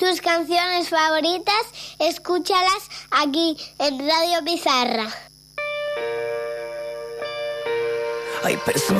tus canciones favoritas, escúchalas aquí en Radio Bizarra. Hay personas